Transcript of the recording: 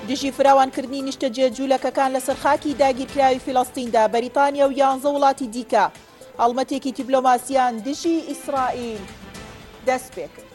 دژی فراوانکردنی نیشتەجێ جوولەکەکان لەسەر خاکی داگیرکراوی فیلەستیندا بەریتانیا و 11 وڵاتی دیکە هەڵمەتێکی دیپلۆماسیان دژی ئیسرائیل دەست پێ کرد.